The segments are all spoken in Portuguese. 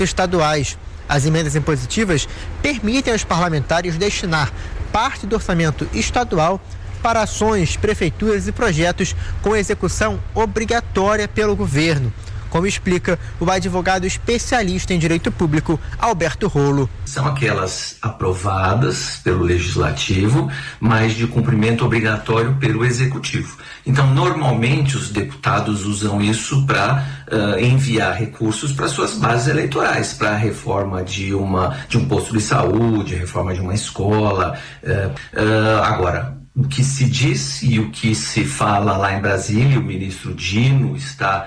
estaduais. As emendas impositivas permitem aos parlamentares destinar parte do orçamento estadual para ações, prefeituras e projetos com execução obrigatória pelo governo, como explica o advogado especialista em direito público, Alberto Rolo. São aquelas aprovadas pelo Legislativo, mas de cumprimento obrigatório pelo Executivo. Então, normalmente, os deputados usam isso para enviar recursos para suas bases eleitorais, para a reforma de um posto de saúde, a reforma de uma escola. Agora, o que se diz e o que se fala lá em Brasília, o ministro Dino está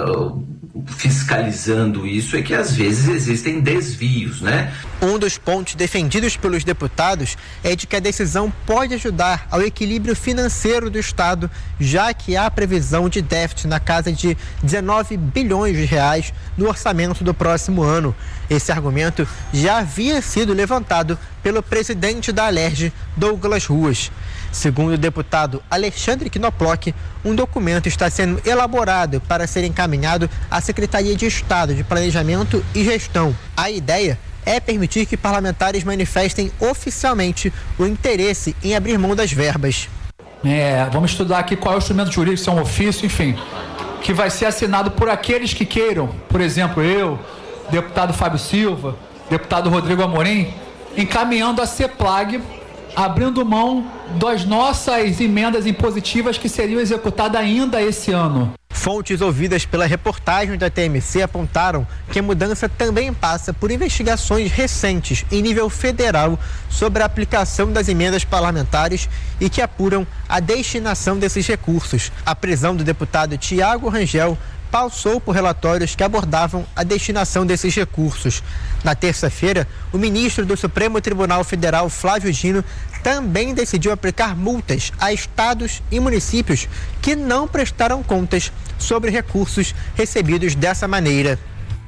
fiscalizando isso, é que às vezes existem desvios, né? Um dos pontos defendidos pelos deputados é de que a decisão pode ajudar ao equilíbrio financeiro do Estado, já que há previsão de déficit na casa de 19 bilhões de reais no orçamento do próximo ano. Esse argumento já havia sido levantado pelo presidente da Alerj, Douglas Ruas. Segundo o deputado Alexandre Knoploch, um documento está sendo elaborado para ser encaminhado à Secretaria de Estado de Planejamento e Gestão. A ideia é permitir que parlamentares manifestem oficialmente o interesse em abrir mão das verbas. Vamos estudar aqui qual é o instrumento jurídico, se é um ofício, enfim, que vai ser assinado por aqueles que queiram, por exemplo, eu, deputado Fábio Silva, deputado Rodrigo Amorim, encaminhando a CEPLAG, abrindo mão das nossas emendas impositivas que seriam executadas ainda esse ano. Fontes ouvidas pela reportagem da TMC apontaram que a mudança também passa por investigações recentes em nível federal sobre a aplicação das emendas parlamentares e que apuram a destinação desses recursos. A prisão do deputado Tiago Rangel passou por relatórios que abordavam a destinação desses recursos. Na terça-feira, o ministro do Supremo Tribunal Federal, Flávio Dino, também decidiu aplicar multas a estados e municípios que não prestaram contas sobre recursos recebidos dessa maneira.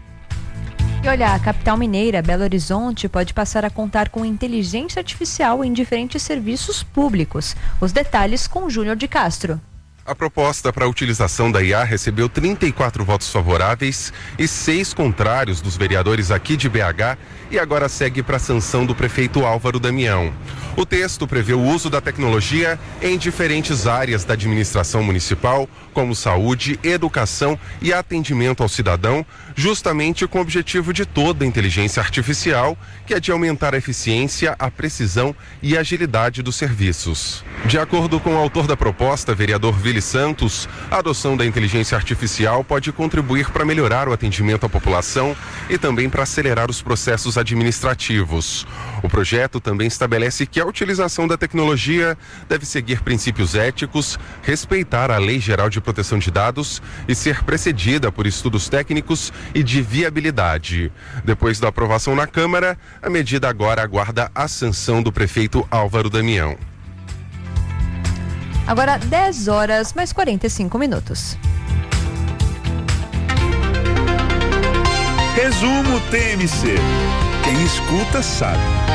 E olha, a capital mineira, Belo Horizonte, pode passar a contar com inteligência artificial em diferentes serviços públicos. Os detalhes com Júnior de Castro. A proposta para a utilização da IA recebeu 34 votos favoráveis e 6 contrários dos vereadores aqui de BH e agora segue para a sanção do prefeito Álvaro Damião. O texto prevê o uso da tecnologia em diferentes áreas da administração municipal, como saúde, educação e atendimento ao cidadão, justamente com o objetivo de toda a inteligência artificial, que é de aumentar a eficiência, a precisão e a agilidade dos serviços. De acordo com o autor da proposta, vereador Vili Santos, a adoção da inteligência artificial pode contribuir para melhorar o atendimento à população e também para acelerar os processos administrativos. O projeto também estabelece que a utilização da tecnologia deve seguir princípios éticos, respeitar a Lei Geral de Proteção de Dados e ser precedida por estudos técnicos e de viabilidade. Depois da aprovação na Câmara, a medida agora aguarda a sanção do prefeito Álvaro Damião. Agora 10 horas mais 45 minutos. Resumo TMC. Quem escuta sabe.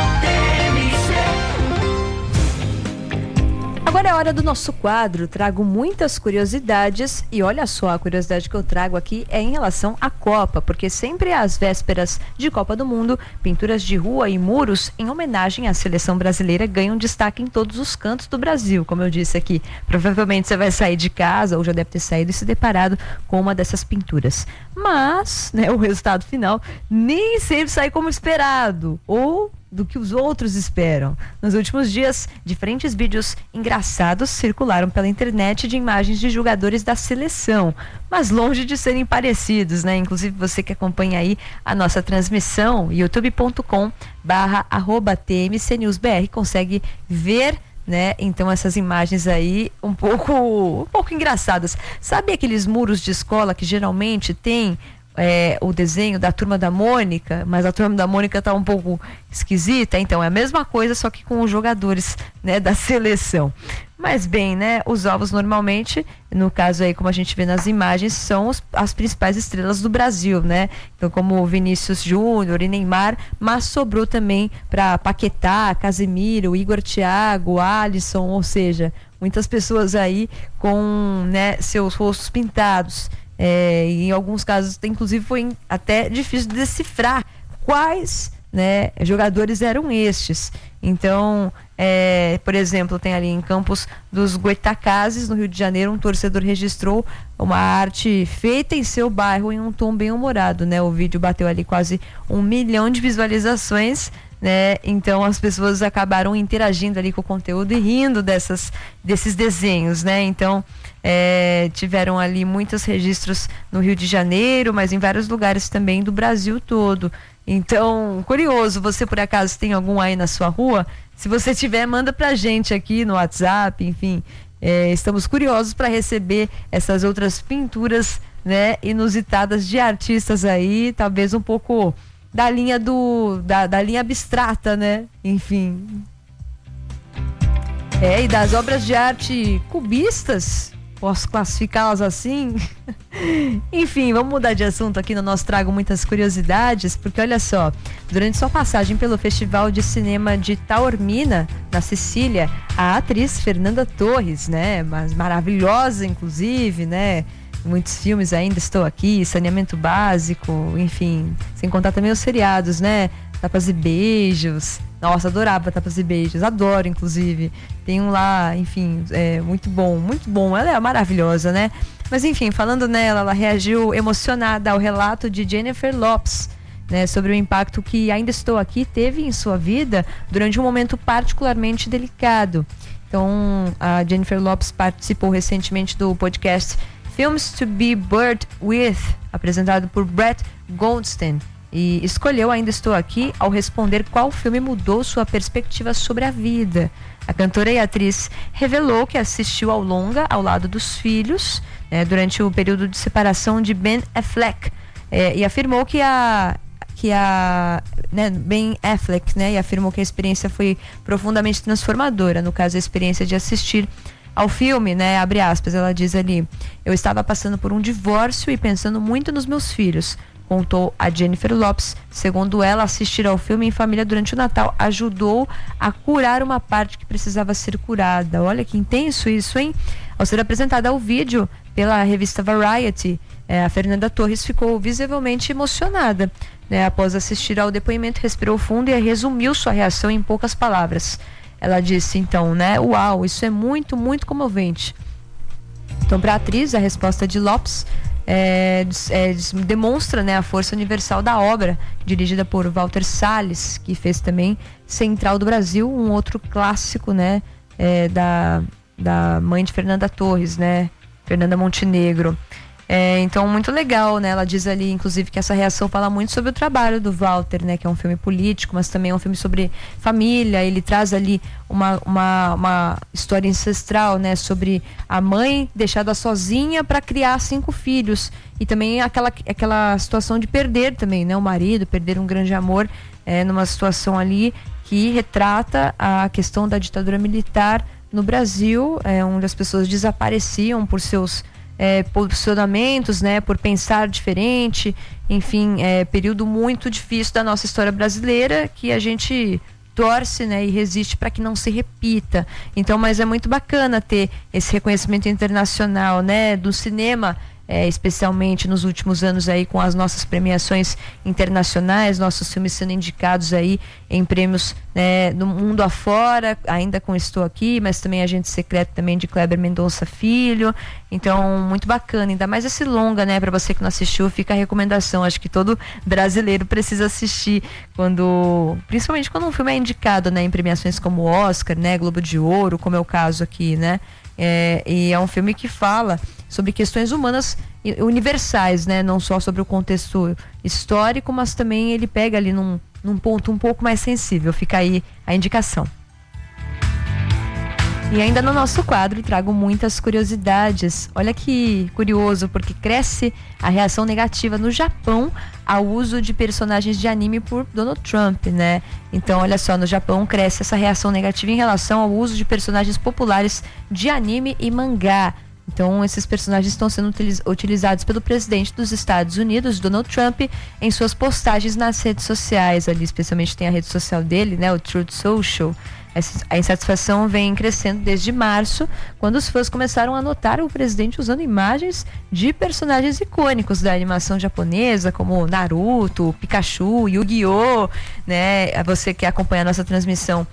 Agora é hora do nosso quadro. Trago muitas curiosidades e olha só, a curiosidade que eu trago aqui é em relação à Copa, porque sempre às vésperas de Copa do Mundo, pinturas de rua e muros em homenagem à seleção brasileira ganham destaque em todos os cantos do Brasil, como eu disse aqui. Provavelmente você vai sair de casa ou já deve ter saído e se deparado com uma dessas pinturas. Mas, o resultado final nem sempre sai como esperado ou do que os outros esperam. Nos últimos dias, diferentes vídeos engraçados circularam pela internet de imagens de jogadores da seleção, mas longe de serem parecidos, Inclusive você que acompanha aí a nossa transmissão, youtube.com/@tmcnewsbr consegue ver, então essas imagens aí um pouco engraçadas. Sabe aqueles muros de escola que geralmente tem o desenho da Turma da Mônica, mas a Turma da Mônica tá um pouco esquisita? Então é a mesma coisa, só que com os jogadores, da seleção. Mas bem, os alvos normalmente, no caso aí como a gente vê nas imagens, são as principais estrelas do Brasil, Então como Vinícius Júnior e Neymar, mas sobrou também para Paquetá, Casemiro, Igor Thiago, Alisson, ou seja, muitas pessoas aí com seus rostos pintados. E em alguns casos, inclusive, foi até difícil de decifrar quais, né, jogadores eram estes. Então, por exemplo, tem ali em Campos dos Goytacazes, no Rio de Janeiro, um torcedor registrou uma arte feita em seu bairro em um tom bem humorado, né? O vídeo bateu ali quase 1 milhão de visualizações, né? Então as pessoas acabaram interagindo ali com o conteúdo e rindo desses desenhos, né? Então tiveram ali muitos registros no Rio de Janeiro, mas em vários lugares também do Brasil todo. Então, curioso, você por acaso tem algum aí na sua rua? Se você tiver, manda pra gente aqui no WhatsApp, enfim. Estamos curiosos para receber essas outras pinturas, né, inusitadas de artistas aí, talvez um pouco da linha da linha abstrata, né? Enfim. E das obras de arte cubistas, posso classificá-las assim? Enfim, vamos mudar de assunto aqui no nosso Trago Muitas Curiosidades, porque olha só, durante sua passagem pelo Festival de Cinema de Taormina, na Sicília, a atriz Fernanda Torres, né, mas maravilhosa inclusive, né, muitos filmes ainda estou aqui, Saneamento Básico, enfim, sem contar também os seriados, né, Tapas e Beijos. Nossa, adorava Tapas e Beijos, adoro inclusive. Tem um lá, enfim, muito bom, ela é maravilhosa, né? Mas enfim, falando nela, ela reagiu emocionada ao relato de Jennifer Lopez, né, sobre o impacto que Ainda Estou Aqui teve em sua vida durante um momento particularmente delicado. Então, a Jennifer Lopez participou recentemente do podcast Films to be Buried With, apresentado por Brett Goldstein, e escolheu Ainda Estou Aqui ao responder qual filme mudou sua perspectiva sobre a vida. A cantora e atriz revelou que assistiu ao longa ao lado dos filhos, né, durante o período de separação de Ben Affleck, e afirmou que Ben Affleck, né, e afirmou que a experiência foi profundamente transformadora. No caso, a experiência de assistir ao filme, né, abre aspas, ela diz ali: eu estava passando por um divórcio e pensando muito nos meus filhos, contou a Jennifer Lopez. Segundo ela, assistir ao filme em família durante o Natal ajudou a curar uma parte que precisava ser curada. Olha que intenso isso, hein? Ao ser apresentada ao vídeo pela revista Variety, a Fernanda Torres ficou visivelmente emocionada, né? Após assistir ao depoimento, respirou fundo e resumiu sua reação em poucas palavras. Ela disse então, né? Uau, isso é muito, muito comovente. Então, para a atriz, a resposta de Lopez demonstra, né, a força universal da obra, dirigida por Walter Salles, que fez também Central do Brasil, um outro clássico, né, da mãe de Fernanda Torres, né, Fernanda Montenegro. Então, muito legal, né? Ela diz ali, inclusive, que essa reação fala muito sobre o trabalho do Walter, né? Que é um filme político, mas também é um filme sobre família. Ele traz ali uma história ancestral, né? Sobre a mãe deixada sozinha para criar 5 filhos. E também aquela situação de perder também, né? O marido, perder um grande amor, numa situação ali que retrata a questão da ditadura militar no Brasil, onde as pessoas desapareciam por seus posicionamentos, né, por pensar diferente, enfim, período muito difícil da nossa história brasileira, que a gente torce, né, e resiste para que não se repita. Então, mas é muito bacana ter esse reconhecimento internacional, né, do cinema, especialmente nos últimos anos aí, com as nossas premiações internacionais, nossos filmes sendo indicados aí em prêmios, né, no mundo afora, ainda com Estou Aqui, mas também Agente Secreto também de Kleber Mendonça Filho. Então, muito bacana, ainda mais esse longa, né, para você que não assistiu, fica a recomendação. Acho que todo brasileiro precisa assistir, principalmente quando um filme é indicado, né, em premiações como Oscar, né, Globo de Ouro, como é o caso aqui, né. E é um filme que fala sobre questões humanas universais, né? Não só sobre o contexto histórico, mas também ele pega ali num ponto um pouco mais sensível. Fica aí a indicação. E ainda no nosso quadro trago muitas curiosidades. Olha que curioso, porque cresce a reação negativa no Japão ao uso de personagens de anime por Donald Trump, né? Então, olha só, no Japão cresce essa reação negativa em relação ao uso de personagens populares de anime e mangá. Então, esses personagens estão sendo utilizados pelo presidente dos Estados Unidos, Donald Trump, em suas postagens nas redes sociais. Ali, especialmente, tem a rede social dele, né, o Truth Social. A insatisfação vem crescendo desde março, quando os fãs começaram a notar o presidente usando imagens de personagens icônicos da animação japonesa, como Naruto, Pikachu, Yu-Gi-Oh!, né? Você que acompanha a nossa transmissão,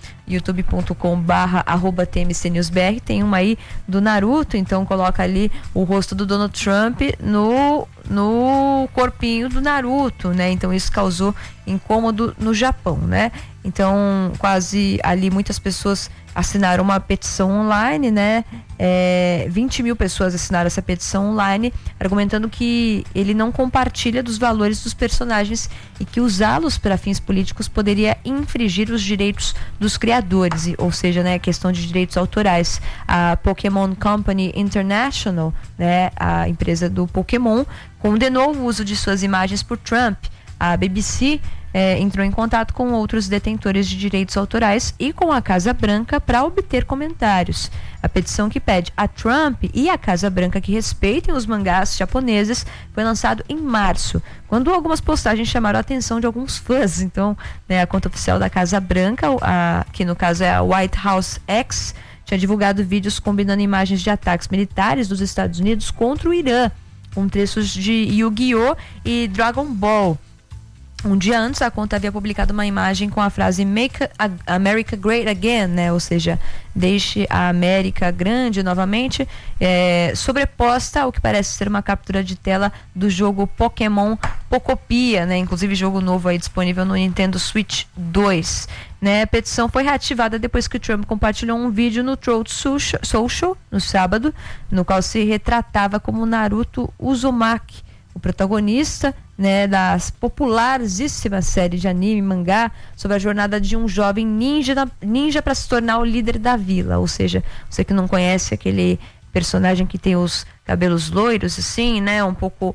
youtube.com/tmcnewsbr, tem uma aí do Naruto, então coloca ali o rosto do Donald Trump no corpinho do Naruto, né? Então isso causou incômodo no Japão, né? Então quase ali muitas pessoas assinaram uma petição online, né? 20 mil pessoas assinaram essa petição online, argumentando que ele não compartilha dos valores dos personagens e que usá-los para fins políticos poderia infringir os direitos dos criadores, ou seja, né, questão de direitos autorais. A Pokémon Company International, né, a empresa do Pokémon, condenou o uso de suas imagens por Trump. A BBC entrou em contato com outros detentores de direitos autorais e com a Casa Branca para obter comentários. A petição, que pede a Trump e a Casa Branca que respeitem os mangás japoneses, foi lançado em março, quando algumas postagens chamaram a atenção de alguns fãs. Então, né, a conta oficial da Casa Branca, que no caso é a White House X, tinha divulgado vídeos combinando imagens de ataques militares dos Estados Unidos contra o Irã, com trechos de Yu-Gi-Oh! E Dragon Ball. Um dia antes, a conta havia publicado uma imagem com a frase Make America Great Again, né? Ou seja, deixe a América grande novamente, sobreposta ao que parece ser uma captura de tela do jogo Pokémon Pocopia, né? Inclusive jogo novo aí disponível no Nintendo Switch 2. Né? A petição foi reativada depois que o Trump compartilhou um vídeo no Truth Social no sábado, no qual se retratava como Naruto Uzumaki, o protagonista, né, da popularíssima série de anime e mangá sobre a jornada de um jovem ninja para se tornar o líder da vila. Ou seja, você que não conhece aquele personagem que tem os cabelos loiros assim, né, um pouco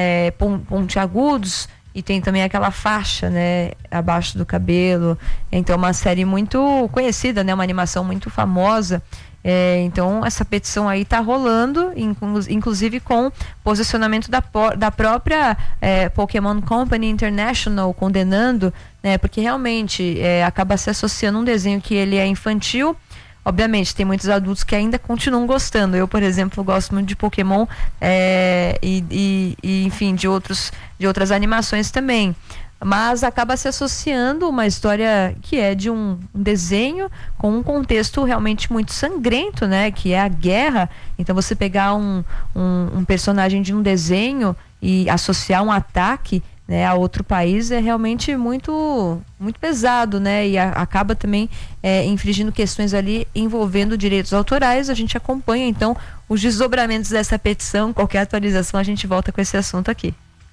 pontiagudos, e tem também aquela faixa, né, abaixo do cabelo. Então, uma série muito conhecida, né, uma animação muito famosa. Então essa petição aí está rolando, inclusive com posicionamento da própria Pokémon Company International condenando, né, porque realmente acaba se associando um desenho que ele é infantil. Obviamente tem muitos adultos que ainda continuam gostando. Eu, por exemplo, gosto muito de Pokémon enfim, de outras animações também. Mas acaba se associando uma história que é de um desenho com um contexto realmente muito sangrento, né? Que é a guerra. Então você pegar um personagem de um desenho e associar um ataque, né, a outro país é realmente muito, muito pesado, né? E acaba também infringindo questões ali envolvendo direitos autorais. A gente acompanha então os desdobramentos dessa petição. Qualquer atualização a gente volta com esse assunto aqui.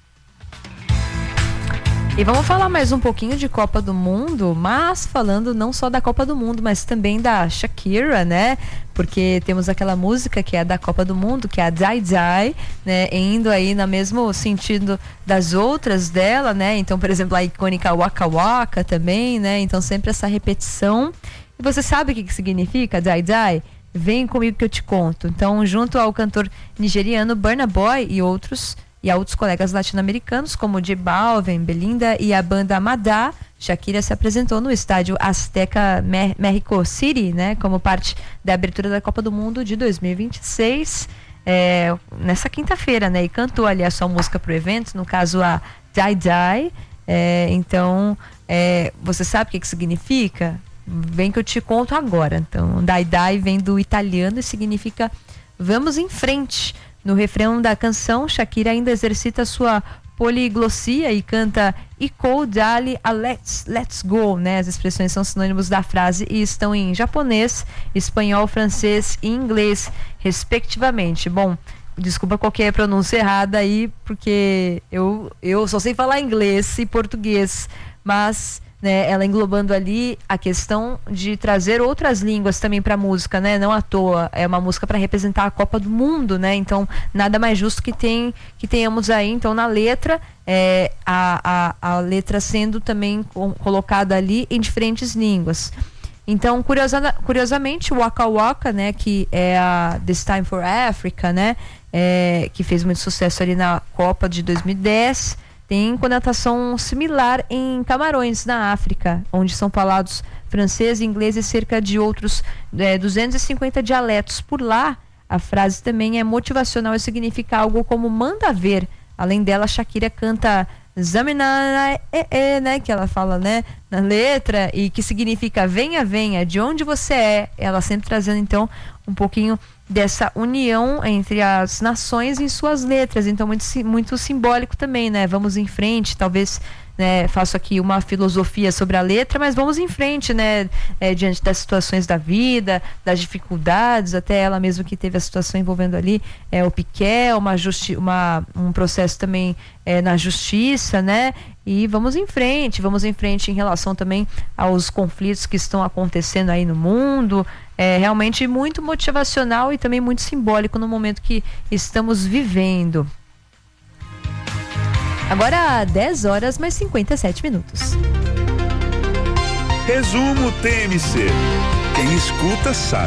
E vamos falar mais um pouquinho de Copa do Mundo, mas falando não só da Copa do Mundo, mas também da Shakira, né? Porque temos aquela música que é da Copa do Mundo, que é a Die Die, né? Indo aí no mesmo sentido das outras dela, né? Então, por exemplo, a icônica Waka Waka também, né? Então, sempre essa repetição. E você sabe o que significa Die Die? Vem comigo que eu te conto. Então, junto ao cantor nigeriano Burna Boy e a outros colegas latino-americanos, como J Balvin, Belinda e a banda Madá, Shakira se apresentou no estádio Azteca Mexico City, né, como parte da abertura da Copa do Mundo de 2026, nessa quinta-feira, né, e cantou ali a sua música pro evento, no caso a Die Die. Então, você sabe o que significa? Vem que eu te conto agora. Então, Die Die vem do italiano e significa vamos em frente. No refrão da canção, Shakira ainda exercita sua poliglossia e canta Iko Dali a Let's Go, né? As expressões são sinônimos da frase e estão em japonês, espanhol, francês e inglês, respectivamente. Bom, desculpa qualquer pronúncia errada aí, porque eu só sei falar inglês e português, mas né, ela englobando ali a questão de trazer outras línguas também para a música, né? Não à toa, é uma música para representar a Copa do Mundo, né? Então, nada mais justo que tenhamos aí, então, na letra, a letra sendo também colocada ali em diferentes línguas. Então, curiosamente, o Waka Waka, né, que é a This Time for Africa, né, que fez muito sucesso ali na Copa de 2010, tem conotação similar em Camarões, na África, onde são falados francês, inglês e cerca de outros 250 dialetos. Por lá, a frase também é motivacional e significa algo como manda ver. Além dela, Shakira canta Zamina, né, que ela fala, né, na letra, e que significa venha, venha, de onde você é. Ela sempre trazendo então um pouquinho dessa união entre as nações em suas letras, então muito simbólico também, né? Vamos em frente, talvez, né, faço aqui uma filosofia sobre a letra, mas vamos em frente, né, diante das situações da vida, das dificuldades, até ela mesma que teve a situação envolvendo ali o Piquet, um processo também na justiça, né? E vamos em frente em relação também aos conflitos que estão acontecendo aí no mundo. É realmente muito motivacional e também muito simbólico no momento que estamos vivendo. Agora 10 horas mais 57 minutos. Resumo TMC. Quem escuta sabe.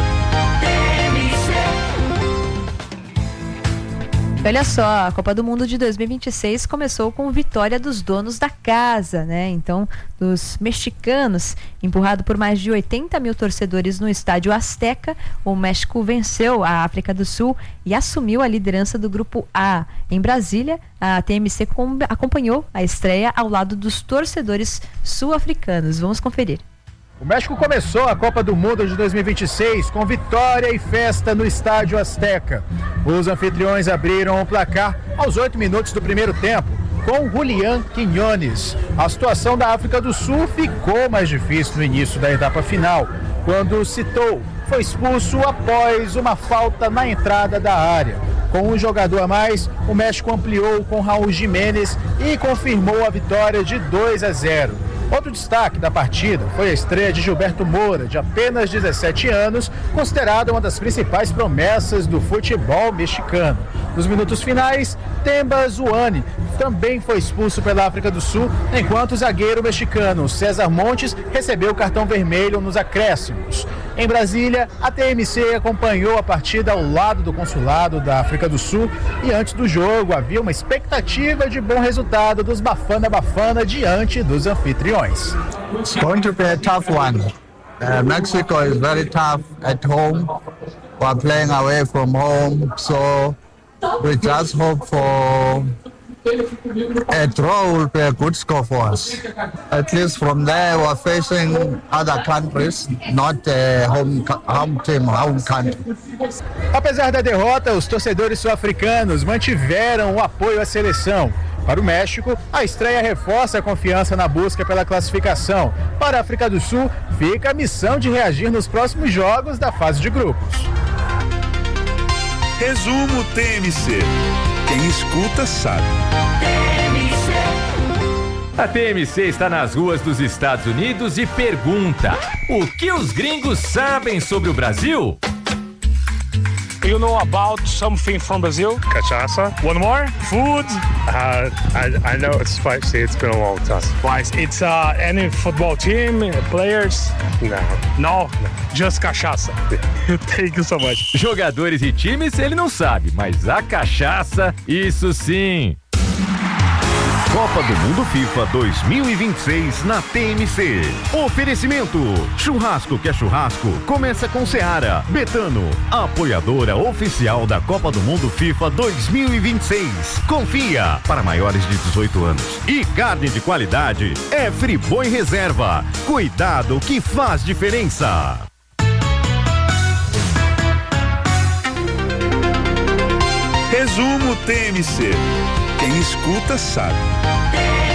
Olha só, a Copa do Mundo de 2026 começou com vitória dos donos da casa, né? Então, dos mexicanos, empurrado por mais de 80 mil torcedores no estádio Azteca, o México venceu a África do Sul e assumiu a liderança do Grupo A. Em Brasília, a TMC acompanhou a estreia ao lado dos torcedores sul-africanos. Vamos conferir. O México começou a Copa do Mundo de 2026 com vitória e festa no estádio Azteca. Os anfitriões abriram o placar aos 8 minutos do primeiro tempo, com Julián Quiñones. A situação da África do Sul ficou mais difícil no início da etapa final, quando Citou foi expulso após uma falta na entrada da área. Com um jogador a mais, o México ampliou com Raul Jiménez e confirmou a vitória de 2-0. Outro destaque da partida foi a estreia de Gilberto Moura, de apenas 17 anos, considerado uma das principais promessas do futebol mexicano. Nos minutos finais, Temba Zuani também foi expulso pela África do Sul, enquanto o zagueiro mexicano César Montes recebeu o cartão vermelho nos acréscimos. Em Brasília, a TMC acompanhou a partida ao lado do consulado da África do Sul e antes do jogo havia uma expectativa de bom resultado dos Bafana Bafana diante dos anfitriões. It's going to be a tough one. Mexico is very tough at home. We are playing away from home, so we just hope for a draw will be a good score for us. At least from there, we're facing other countries, not home country. Apesar da derrota, os torcedores sul-africanos mantiveram o apoio à seleção. Para o México, a estreia reforça a confiança na busca pela classificação. Para a África do Sul, fica a missão de reagir nos próximos jogos da fase de grupos. Resumo TMC. Quem escuta sabe. A TMC está nas ruas dos Estados Unidos e pergunta: o que os gringos sabem sobre o Brasil? You know about something from Brazil? Cachaça. One more? Food? I know it's spicy. It's been a long time. Spice. It's any football team, players? No. No? Just cachaça. Thank you so much. Jogadores e times ele não sabe, mas a cachaça, isso sim. Copa do Mundo FIFA 2026 na TMC. Oferecimento: churrasco que é churrasco, começa com Seara. Betano, apoiadora oficial da Copa do Mundo FIFA 2026. Confia, para maiores de 18 anos. E carne de qualidade é Friboi Reserva. Cuidado que faz diferença. Resumo TMC. Quem escuta sabe.